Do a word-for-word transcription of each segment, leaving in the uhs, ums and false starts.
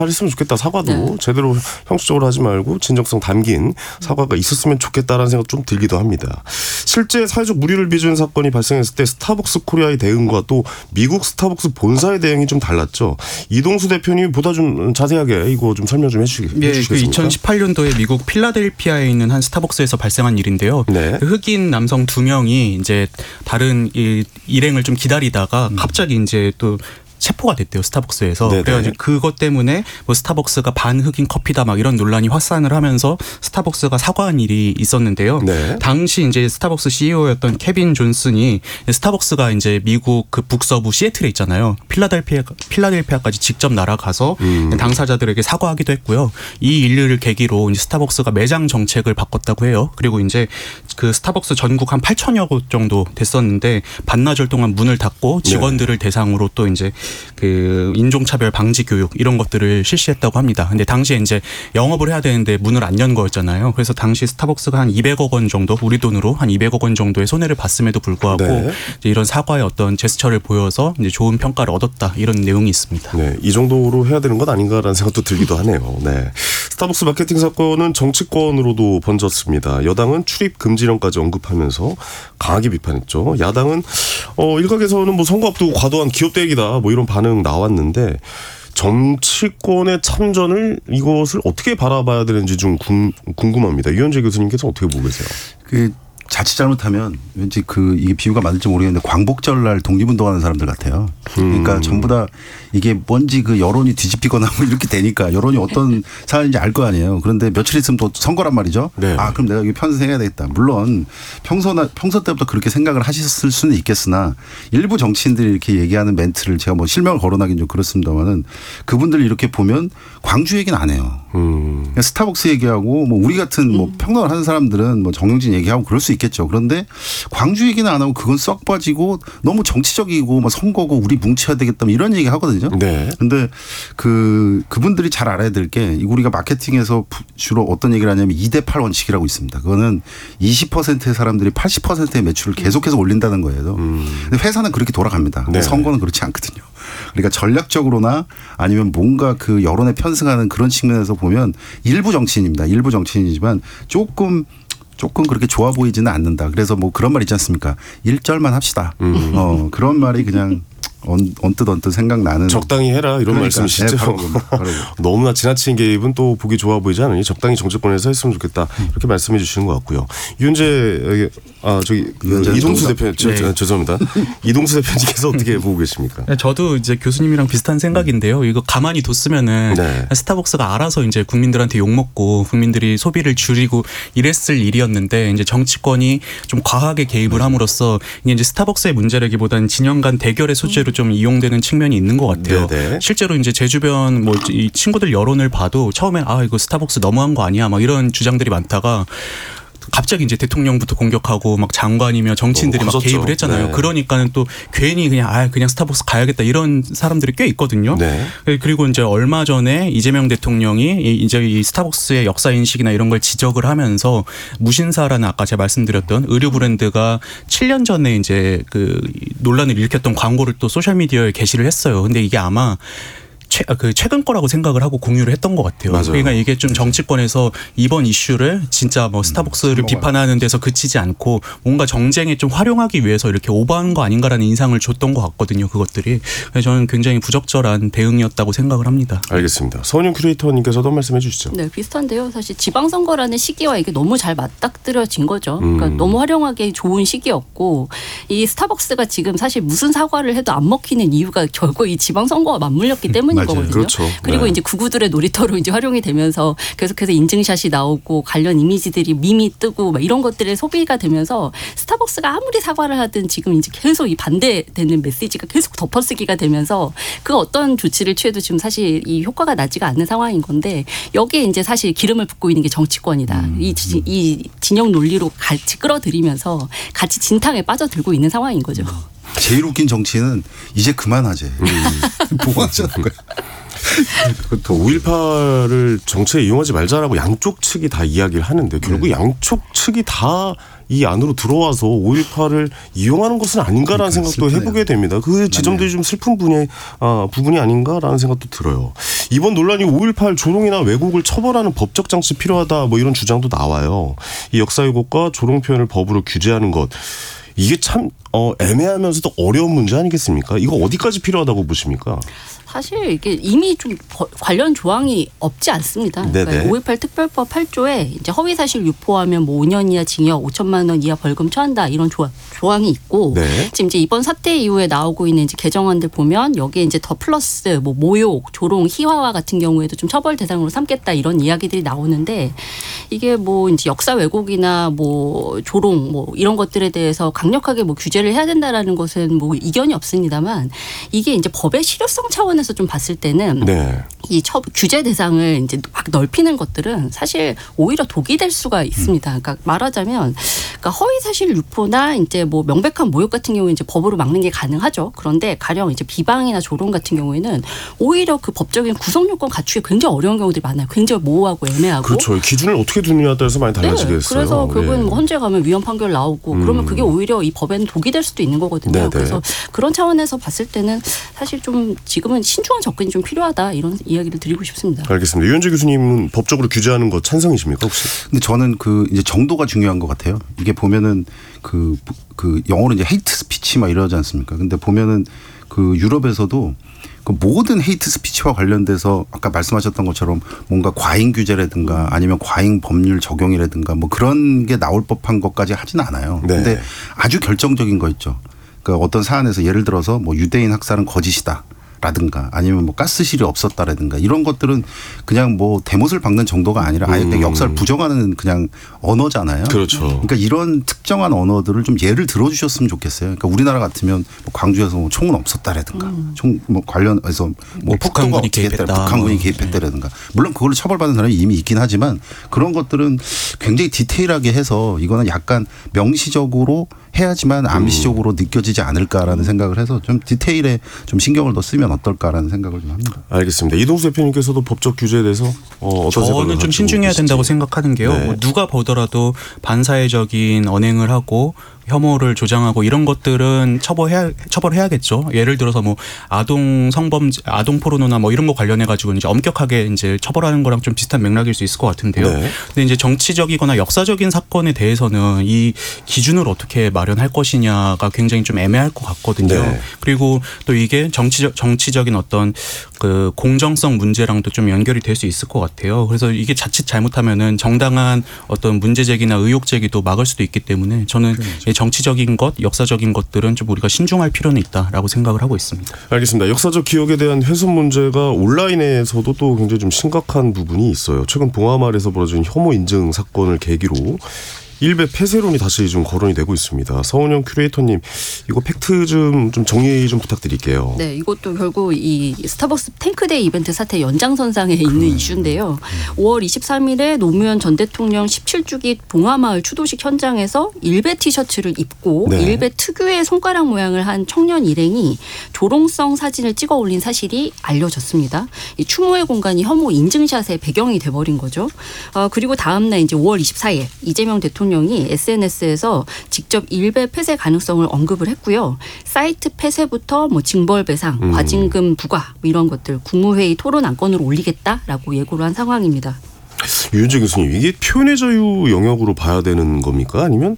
했으면 좋겠다. 사과도 네. 제대로 형식적으로 하지 말고 진정성 담긴 사과가 있었으면 좋겠다라는 생각 좀 들기도 합니다. 실제 사회적 물의를 빚은 사건이 발생했을 때 스타벅스 코리아의 대응과 또 미국 스타벅스 본사의 대응이 좀 달랐죠. 이동수 대표님이 보다 좀 자세하게 이거 좀 설명 좀 해주시겠습니까? 네, 그 이천십팔 년도에 미국 필라델피아에 있는 한 스타벅스에서 발생한 일인데요. 네. 그 흑인 남성 두 명이 이제 다른 이 일행을 좀 기다리다가 음. 갑자기 이제 또 체포가 됐대요, 스타벅스에서. 네네. 그래가지고 그것 때문에 뭐 스타벅스가 반흑인 커피다 막 이런 논란이 확산을 하면서 스타벅스가 사과한 일이 있었는데요. 네. 당시 이제 스타벅스 씨이오였던 케빈 존슨이 스타벅스가 이제 미국 그 북서부 시애틀에 있잖아요. 필라델피아 필라델피아까지 직접 날아가서 음. 당사자들에게 사과하기도 했고요. 이 일을 계기로 이제 스타벅스가 매장 정책을 바꿨다고 해요. 그리고 이제 그 스타벅스 전국 한 팔천여 곳 정도 됐었는데 반나절 동안 문을 닫고 직원들을 네. 대상으로 또 이제 그 인종차별 방지 교육 이런 것들을 실시했다고 합니다. 근데 당시에 이제 영업을 해야 되는데 문을 안 연 거였잖아요. 그래서 당시 스타벅스가 한 이백억 원 정도 우리 돈으로 한 이백억 원 정도의 손해를 봤음에도 불구하고 네. 이제 이런 사과의 어떤 제스처를 보여서 이제 좋은 평가를 얻었다 이런 내용이 있습니다. 네, 이 정도로 해야 되는 것 아닌가라는 생각도 들기도 하네요. 네, 스타벅스 마케팅 사건은 정치권으로도 번졌습니다. 여당은 출입 금지령까지 언급하면서 강하게 비판했죠. 야당은 어, 일각에서는 뭐 선거 앞두고 과도한 기업 대행이다 뭐 이런 반응 나왔는데 정치권의 참전을 이것을 어떻게 바라봐야 되는지 좀 궁금합니다. 유현재 교수님께서 어떻게 보고 계세요? 그 자칫 잘못하면 왠지 그 이게 비유가 맞을지 모르겠는데 광복절 날 독립운동하는 사람들 같아요. 그러니까 음. 전부 다 이게 뭔지 그 여론이 뒤집히거나 뭐 이렇게 되니까 여론이 어떤 사안인지 알 거 아니에요. 그런데 며칠 있으면 또 선거란 말이죠. 네. 아 그럼 내가 여기 편승해야 되겠다. 물론 평소나 평소 때부터 그렇게 생각을 하셨을 수는 있겠으나 일부 정치인들이 이렇게 얘기하는 멘트를 제가 뭐 실명을 거론하기는 좀 그렇습니다만은 그분들 이렇게 보면 광주 얘기는 안 해요. 음. 그러니까 스타벅스 얘기하고 뭐 우리 같은 뭐 평론을 하는 사람들은 뭐 정영진 얘기하고 그럴 수 있겠죠. 그런데 광주 얘기는 안 하고 그건 썩 빠지고 너무 정치적이고 뭐 선거고 우리 뭉쳐야 되겠다 뭐 이런 얘기 하거든요. 네. 그런데 그 그분들이 잘 알아야 될 게 우리가 마케팅에서 주로 어떤 얘기를 하냐면 이 대 팔 원칙이라고 있습니다. 그거는 이십 퍼센트의 사람들이 팔십 퍼센트의 매출을 계속해서 올린다는 거예요. 음. 근데 회사는 그렇게 돌아갑니다. 근데 네. 선거는 그렇지 않거든요. 그러니까 전략적으로나 아니면 뭔가 그 여론에 편승하는 그런 측면에서 보면 일부 정치인입니다. 일부 정치인이지만 조금 조금 그렇게 좋아 보이지는 않는다. 그래서 뭐 그런 말 있지 않습니까? 일 절만 합시다. 음. 어, 그런 말이 그냥 언, 언뜻 언뜻 생각나는. 적당히 해라 이런 그러니까, 말씀이시죠. 네, 바로, 바로. 너무나 지나친 개입은 또 보기 좋아 보이지 않으니 적당히 정치권에서 했으면 좋겠다 이렇게 말씀해 주시는 것 같고요. 이윤재 아 저기 그 이동수 대표 네. 저, 죄송합니다. 이동수 대표님께서 어떻게 보고 계십니까? 저도 이제 교수님이랑 비슷한 생각인데요. 이거 가만히 뒀으면은 네. 스타벅스가 알아서 이제 국민들한테 욕 먹고 국민들이 소비를 줄이고 이랬을 일이었는데 이제 정치권이 좀 과하게 개입을 함으로써 이게 이제 스타벅스의 문제라기보다는 진영 간 대결의 소재로 좀 이용되는 측면이 있는 것 같아요. 네네. 실제로 이제 제 주변 뭐 이 친구들 여론을 봐도 처음에 아 이거 스타벅스 너무한 거 아니야 막 이런 주장들이 많다가 갑자기 이제 대통령부터 공격하고 막 장관이며 정치인들이 막 개입을 했잖아요. 네. 그러니까는 또 괜히 그냥 아 그냥 스타벅스 가야겠다 이런 사람들이 꽤 있거든요. 네. 그리고 이제 얼마 전에 이재명 대통령이 이제 이 스타벅스의 역사 인식이나 이런 걸 지적을 하면서 무신사라는 아까 제가 말씀드렸던 의류 브랜드가 칠 년 전에 이제 그 논란을 일으켰던 광고를 또 소셜 미디어에 게시를 했어요. 근데 이게 아마 최, 그 최근 거라고 생각을 하고 공유를 했던 것 같아요. 맞아요. 그러니까 이게 좀 정치권에서 이번 이슈를 진짜 뭐 스타벅스를 음, 비판하는 데서 그치지 않고 뭔가 정쟁에 좀 활용하기 위해서 이렇게 오버한 거 아닌가라는 인상을 줬던 것 같거든요. 그것들이. 그래서 저는 굉장히 부적절한 대응이었다고 생각을 합니다. 알겠습니다. 서은영 큐레이터님께서도 한 말씀 해주시죠. 네, 비슷한데요. 사실 지방선거라는 시기와 이게 너무 잘 맞닥뜨려진 거죠. 그러니까 음. 너무 활용하기 좋은 시기였고 이 스타벅스가 지금 사실 무슨 사과를 해도 안 먹히는 이유가 결국 이 지방선거와 맞물렸기 때문인 거거든요. 그렇죠. 그리고 네. 이제 구구들의 놀이터로 이제 활용이 되면서 계속해서 인증샷이 나오고 관련 이미지들이 밈이 뜨고 막 이런 것들의 소비가 되면서 스타벅스가 아무리 사과를 하든 지금 이제 계속 이 반대되는 메시지가 계속 덮어쓰기가 되면서 그 어떤 조치를 취해도 지금 사실 이 효과가 나지가 않는 상황인 건데 여기에 이제 사실 기름을 붓고 있는 게 정치권이다. 음. 이, 이 진영 논리로 같이 끌어들이면서 같이 진탕에 빠져들고 있는 상황인 거죠. 제일 웃긴 정치는 이제 그만하재. 음. 뭐 하자는 거야. 오일팔을 정치에 이용하지 말자라고 양쪽 측이 다 이야기를 하는데 결국 네. 양쪽 측이 다 이 안으로 들어와서 오일팔을 이용하는 것은 아닌가라는 그러니까 생각도 슬프네요. 해보게 됩니다. 그 지점들이 좀 슬픈 분이, 아, 부분이 아닌가라는 생각도 들어요. 이번 논란이 오일팔 조롱이나 왜곡을 처벌하는 법적 장치 필요하다 뭐 이런 주장도 나와요. 이 역사 왜곡과 조롱 표현을 법으로 규제하는 것. 이게 참 어, 애매하면서도 어려운 문제 아니겠습니까? 이거 어디까지 필요하다고 보십니까? 사실 이게 이미 좀 관련 조항이 없지 않습니다. 그러니까 오일팔 특별법 팔 조에 이제 허위사실 유포하면 뭐 오 년 이하 징역 오천만 원 이하 벌금 처한다 이런 조항, 조항이 있고 네. 지금 이제 이번 사태 이후에 나오고 있는 이제 개정안들 보면 여기에 이제 더 플러스 뭐 모욕, 조롱, 희화화 같은 경우에도 좀 처벌 대상으로 삼겠다 이런 이야기들이 나오는데 이게 뭐 이제 역사 왜곡이나 뭐 조롱 뭐 이런 것들에 대해서 강력하게 뭐 규제를 해야 된다라는 것은 뭐 이견이 없습니다만 이게 이제 법의 실효성 차원에서 좀 봤을 때는 네. 이 처, 규제 대상을 이제 막 넓히는 것들은 사실 오히려 독이 될 수가 있습니다. 그러니까 말하자면 그러니까 허위사실 유포나 이제 뭐 명백한 모욕 같은 경우에 이제 법으로 막는 게 가능하죠. 그런데 가령 이제 비방이나 조롱 같은 경우에는 오히려 그 법적인 구성 요건 갖추기 굉장히 어려운 경우들이 많아요. 굉장히 모호하고 애매하고. 그렇죠. 기준을 어떻게 두느냐에 따라서 많이 달라지겠어요. 네. 그래서 결국은 네. 뭐 헌재 가면 위헌 판결 나오고 음. 그러면 그게 오히려 이 법에는 독이 될 수도 있는 거거든요. 네네. 그래서 그런 차원에서 봤을 때는 사실 좀 지금은 신중한 접근이 좀 필요하다 이런 이야기를 드리고 싶습니다. 알겠습니다. 유현재 교수님은 법적으로 규제하는 것 찬성이십니까 혹시? 근데 저는 그 이제 정도가 중요한 것 같아요. 이게 보면은 그, 그 영어로 이제 헤이트 스피치 막 이러지 않습니까? 근데 보면은 그 유럽에서도 그 모든 헤이트 스피치와 관련돼서 아까 말씀하셨던 것처럼 뭔가 과잉 규제라든가 아니면 과잉 법률 적용이라든가 뭐 그런 게 나올 법한 것까지 하진 않아요. 네. 근데 아주 결정적인 거 있죠. 그러니까 어떤 사안에서 예를 들어서 뭐 유대인 학살은 거짓이다. 라든가 아니면 뭐 가스실이 없었다라든가 이런 것들은 그냥 뭐 대못을 박는 정도가 아니라 아예 그냥 역사를 부정하는 그냥 언어잖아요. 그렇죠. 그러니까 이런 특정한 언어들을 좀 예를 들어주셨으면 좋겠어요. 그러니까 우리나라 같으면 뭐 광주에서 뭐 총은 없었다라든가 음. 총 뭐 관련해서 뭐, 뭐 북한군이 개입했다, 북한군이 개입했다라든가 물론 그걸로 처벌받는 사람이 이미 있긴 하지만 그런 것들은 굉장히 디테일하게 해서 이거는 약간 명시적으로 해야지만 암시적으로 음. 느껴지지 않을까라는 생각을 해서 좀 디테일에 좀 신경을 더 쓰면 어떨까라는 생각을 좀 합니다. 알겠습니다. 이동수 대표님께서도 법적 규제에 대해서 어, 어떤 저는 좀 신중해야 된다고 생각하는 게요. 네. 뭐 누가 보더라도 반사회적인 언행을 하고 혐오를 조장하고 이런 것들은 처벌해야 처벌해야겠죠. 예를 들어서 뭐 아동 성범죄, 아동 포르노나 뭐 이런 거 관련해 가지고 이제 엄격하게 이제 처벌하는 거랑 좀 비슷한 맥락일 수 있을 것 같은데요. 네. 근데 이제 정치적이거나 역사적인 사건에 대해서는 이 기준을 어떻게 마련할 것이냐가 굉장히 좀 애매할 것 같거든요. 네. 그리고 또 이게 정치적 정치적인 어떤 그 공정성 문제랑도 좀 연결이 될 수 있을 것 같아요. 그래서 이게 자칫 잘못하면은 정당한 어떤 문제 제기나 의혹 제기도 막을 수도 있기 때문에 저는 그렇죠. 정치적인 것, 역사적인 것들은 좀 우리가 신중할 필요는 있다라고 생각을 하고 있습니다. 알겠습니다. 역사적 기억에 대한 훼손 문제가 온라인에서도 또 굉장히 좀 심각한 부분이 있어요. 최근 봉하마을에서 벌어진 혐오 인증 사건을 계기로 일베 폐쇄론이 다시 좀 거론이 되고 있습니다. 서은영 큐레이터님, 이거 팩트 좀, 좀 정리 좀 부탁드릴게요. 네, 이것도 결국 이 스타벅스 탱크데이 이벤트 사태 연장선상에 있는 음. 이슈인데요. 오월 이십삼일에 노무현 전 대통령 십칠 주기 봉하마을 추도식 현장에서 일베 티셔츠를 입고 네. 일베 특유의 손가락 모양을 한 청년 일행이 조롱성 사진을 찍어 올린 사실이 알려졌습니다. 이 추모의 공간이 혐오 인증샷의 배경이 돼버린 거죠. 어, 그리고 다음 날 이제 오월 이십사일 이재명 대통령 이 에스엔에스에서 직접 일베 폐쇄 가능성을 언급을 했고요. 사이트 폐쇄부터 뭐 징벌 배상, 음. 과징금 부과 뭐 이런 것들 국무회의 토론 안건으로 올리겠다라고 예고를 한 상황입니다. 유현재 교수님, 이게 표현의 자유 영역으로 봐야 되는 겁니까? 아니면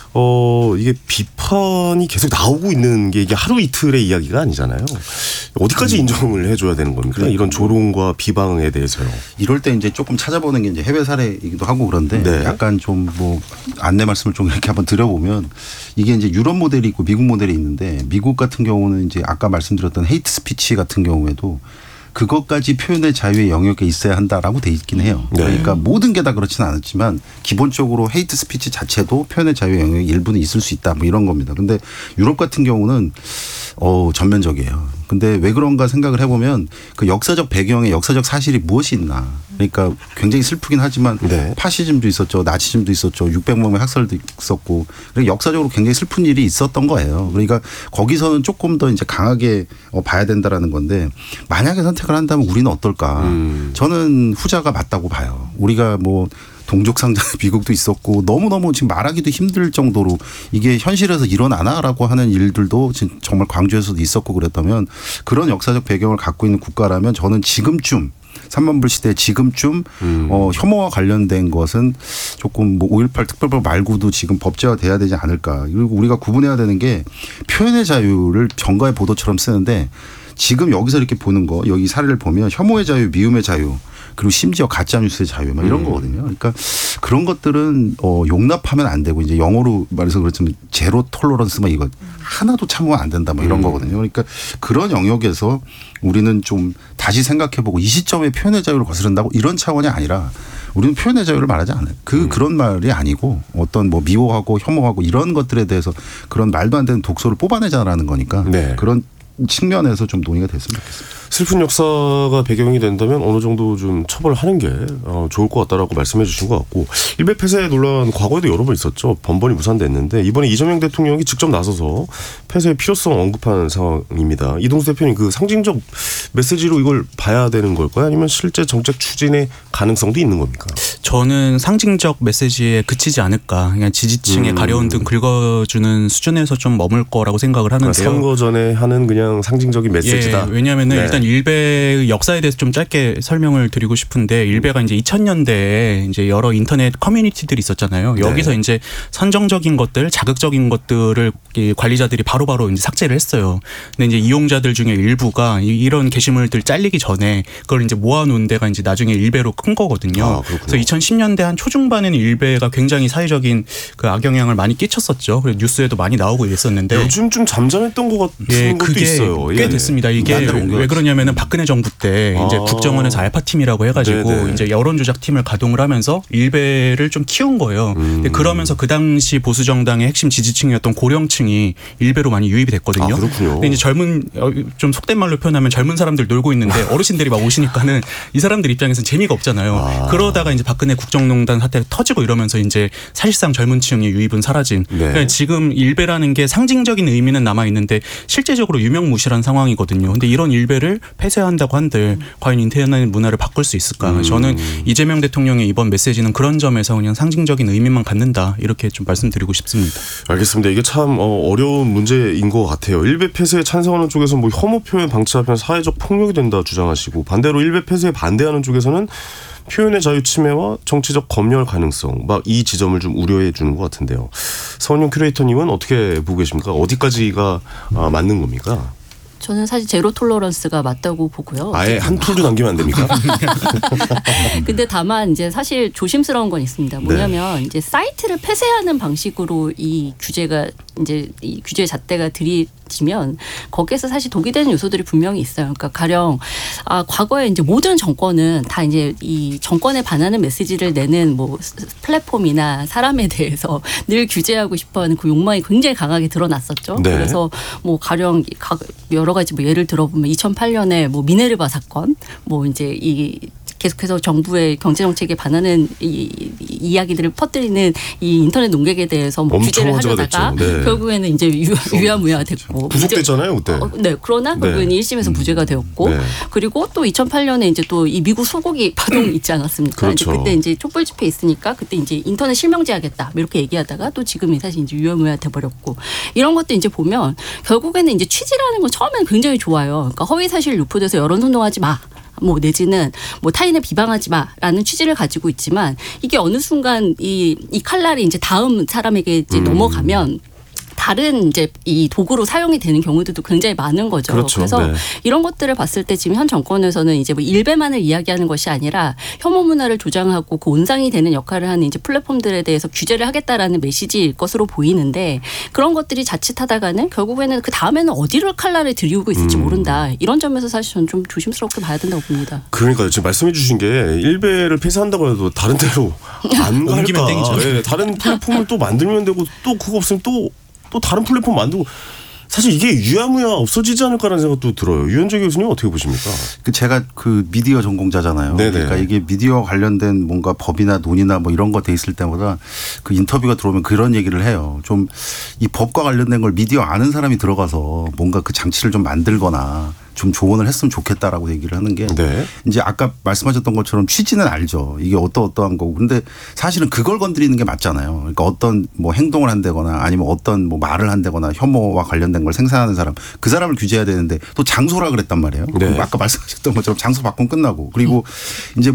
어 이게 비판이 계속 나오고 있는 게 이게 하루 이틀의 이야기가 아니잖아요. 어디까지 음. 인정을 해줘야 되는 겁니까? 그러니까. 이런 조롱과 비방에 대해서요. 이럴 때 이제 조금 찾아보는 게 이제 해외 사례이기도 하고 그런데 네. 약간 좀 뭐 안내 말씀을 좀 이렇게 한번 드려보면 이게 이제 유럽 모델이 있고 미국 모델이 있는데 미국 같은 경우는 이제 아까 말씀드렸던 헤이트 스피치 같은 경우에도 그것까지 표현의 자유의 영역에 있어야 한다라고 돼 있긴 해요. 네. 그러니까 모든 게 다 그렇지는 않았지만 기본적으로 헤이트 스피치 자체도 표현의 자유의 영역의 일부는 있을 수 있다. 뭐 이런 겁니다. 근데 유럽 같은 경우는 어, 전면적이에요. 근데 왜 그런가 생각을 해보면 그 역사적 배경에 역사적 사실이 무엇이 있나. 그러니까 굉장히 슬프긴 하지만 네. 파시즘도 있었죠. 나치즘도 있었죠. 육백만 명의 학살도 있었고. 그러니까 역사적으로 굉장히 슬픈 일이 있었던 거예요. 그러니까 거기서는 조금 더 이제 강하게 봐야 된다라는 건데 만약에 선택을 한다면 우리는 어떨까. 음. 저는 후자가 맞다고 봐요. 우리가 뭐 동족상자 미국도 있었고 너무너무 지금 말하기도 힘들 정도로 이게 현실에서 일어나나라고 하는 일들도 정말 광주에서도 있었고 그랬다면 그런 역사적 배경을 갖고 있는 국가라면 저는 지금쯤 삼만불 시대 지금쯤 음. 어, 혐오와 관련된 것은 조금 뭐 오일팔 특별법 말고도 지금 법제화돼야 되지 않을까. 그리고 우리가 구분해야 되는 게 표현의 자유를 정가의 보도처럼 쓰는데 지금 여기서 이렇게 보는 거 여기 사례를 보면 혐오의 자유, 미움의 자유 그리고 심지어 가짜뉴스의 자유 막 이런 음. 거거든요. 그러니까 그런 것들은 어, 용납하면 안 되고 이제 영어로 말해서 그렇지만 제로 톨러런스 막 이거 하나도 참으면 안 된다 뭐 이런 음. 거거든요. 그러니까 그런 영역에서 우리는 좀 다시 생각해보고 이 시점에 표현의 자유를 거스른다고 이런 차원이 아니라 우리는 표현의 자유를 말하지 않아요. 그 음. 그런 말이 아니고 어떤 뭐 미워하고 혐오하고 이런 것들에 대해서 그런 말도 안 되는 독소를 뽑아내자라는 거니까 네. 그런 측면에서 좀 논의가 됐으면 좋겠습니다. 슬픈 역사가 배경이 된다면 어느 정도 좀 처벌을 하는 게 좋을 것 같다라고 말씀해 주신 것 같고 일베 폐쇄 논란 과거에도 여러 번 있었죠. 번번이 무산됐는데 이번에 이재명 대통령이 직접 나서서 폐쇄의 필요성 언급한 상황입니다. 이동수 대표님 그 상징적 메시지로 이걸 봐야 되는 걸까요? 아니면 실제 정책 추진의 가능성도 있는 겁니까? 저는 상징적 메시지에 그치지 않을까. 그냥 지지층에 음. 가려운 등 긁어주는 수준에서 좀 머물 거라고 생각을 하는데요. 그러니까 선거 전에 하는 그냥 상징적인 메시지다. 예, 왜냐하면 네. 일단 일베 역사에 대해서 좀 짧게 설명을 드리고 싶은데 일베가 이제 이천 년대에 이제 여러 인터넷 커뮤니티들이 있었잖아요. 여기서 네. 이제 선정적인 것들, 자극적인 것들을 관리자들이 바로바로 이제 삭제를 했어요. 근데 이제 이용자들 중에 일부가 이런 게시물들 잘리기 전에 그걸 이제 모아놓은 데가 이제 나중에 일베로 큰 거거든요. 아, 그래서 이천십 년대 한 초중반에는 일베가 굉장히 사회적인 그 악영향을 많이 끼쳤었죠. 그래서 뉴스에도 많이 나오고 있었는데 요즘 좀 잠잠했던 것 같은 예, 것도 그게 있어요. 꽤 예. 됐습니다. 이게 왜 그러냐면은 박근혜 정부 때 이제 아. 국정원에서 알파팀이라고 해가지고 네네. 이제 여론조작팀을 가동을 하면서 일베를 좀 키운 거예요. 음. 근데 그러면서 그 당시 보수 정당의 핵심 지지층이었던 고령층이 일베로 많이 유입이 됐거든요. 아, 그렇군요. 근데 이제 젊은 좀 속된 말로 표현하면 젊은 사람들 놀고 있는데 어르신들이 막 오시니까는 이 사람들 입장에서는 재미가 없잖아요. 아. 그러다가 이제 박근혜 국정농단 사태가 터지고 이러면서 이제 사실상 젊은 층의 유입은 사라진. 네. 그러니까 지금 일베라는 게 상징적인 의미는 남아 있는데 실제적으로 유명무실한 상황이거든요. 근데 이런 일베를 폐쇄한다고 한들 과연 인터넷 문화를 바꿀 수 있을까? 음. 저는 이재명 대통령의 이번 메시지는 그런 점에서 그냥 상징적인 의미만 갖는다 이렇게 좀 말씀드리고 싶습니다. 알겠습니다. 이게 참 어려운 문제인 것 같아요. 일베 폐쇄에 찬성하는 쪽에서 뭐 혐오 표현 방치하면 사회적 폭력이 된다 주장하시고 반대로 일베 폐쇄에 반대하는 쪽에서는 표현의 자유 침해와 정치적 검열 가능성 막 이 지점을 좀 우려해 주는 것 같은데요. 서은영 큐레이터님은 어떻게 보고 계십니까? 어디까지가 아, 맞는 겁니까? 저는 사실 제로 톨러런스가 맞다고 보고요. 아예 한 툴도 남기면 안 됩니까? 근데 다만 이제 사실 조심스러운 건 있습니다. 뭐냐면 네. 이제 사이트를 폐쇄하는 방식으로 이 규제가 이제 이 규제 잣대가 들이지면 거기에서 사실 독이 되는 요소들이 분명히 있어요. 그러니까 가령 아 과거에 이제 모든 정권은 다 이제 이 정권에 반하는 메시지를 내는 뭐 플랫폼이나 사람에 대해서 늘 규제하고 싶어하는 그 욕망이 굉장히 강하게 드러났었죠. 네. 그래서 뭐 가령 여러 가지 뭐 예를 들어보면 이천팔 년에 뭐 미네르바 사건, 뭐 이제 이 계속해서 정부의 경제 정책에 반하는 이, 이 이야기들을 퍼뜨리는 이 인터넷 논객에 대해서 뭐 규제를 하려다가 네. 결국에는 이제 유, 유야무야됐고 구속됐잖아요 그때. 어, 네, 그러나 네. 결국에는 일 심에서 무죄가 되었고 네. 그리고 또 이천팔 년에 이제 또 이 미국 소고기 파동 있지 않았습니까? 그렇죠. 이제 그때 이제 촛불 집회 있으니까 그때 이제 인터넷 실명제하겠다 이렇게 얘기하다가 또 지금이 사실 이제 유야무야 돼버렸고 이런 것도 이제 보면 결국에는 이제 취지라는 건 처음에는 굉장히 좋아요. 그러니까 허위 사실 유포돼서 여론 선동하지 마. 뭐 내지는 뭐 타인을 비방하지 마라는 취지를 가지고 있지만 이게 어느 순간 이, 이 칼날이 이제 다음 사람에게 이제 음. 넘어가면 다른 이제 이 도구로 사용이 되는 경우들도 굉장히 많은 거죠. 그렇죠. 그래서 네. 이런 것들을 봤을 때 지금 현 정권에서는 이제 뭐 일베만을 이야기하는 것이 아니라 혐오 문화를 조장하고 그 온상이 되는 역할을 하는 이제 플랫폼들에 대해서 규제를 하겠다라는 메시지일 것으로 보이는데 그런 것들이 자칫하다가는 결국에는 그 다음에는 어디를 칼날을 들이우고 있을지 음. 모른다. 이런 점에서 사실 저는 좀 조심스럽게 봐야 된다고 봅니다. 그러니까요. 지금 말씀해 주신 게 일베를 폐쇄한다고 해도 다른 데로 안 갈까. 네, 다른 플랫폼을 또 만들면 되고 또 그거 없으면 또 또 다른 플랫폼 만들고 사실 이게 유야무야 없어지지 않을까라는 생각도 들어요. 유현재 교수님 어떻게 보십니까? 그 제가 그 미디어 전공자잖아요. 네네. 그러니까 이게 미디어 관련된 뭔가 법이나 논의나 뭐 이런 거 돼 있을 때마다 그 인터뷰가 들어오면 그런 얘기를 해요. 좀 이 법과 관련된 걸 미디어 아는 사람이 들어가서 뭔가 그 장치를 좀 만들거나 좀 조언을 했으면 좋겠다라고 얘기를 하는 게 네. 이제 아까 말씀하셨던 것처럼 취지는 알죠. 이게 어떠어떠한 거고. 근데 사실은 그걸 건드리는 게 맞잖아요. 그러니까 어떤 뭐 행동을 한다거나 아니면 어떤 뭐 말을 한다거나 혐오와 관련된 걸 생산하는 사람 그 사람을 규제해야 되는데 또 장소라 그랬단 말이에요. 네. 아까 말씀하셨던 것처럼 장소 바꾸면 끝나고 그리고 이제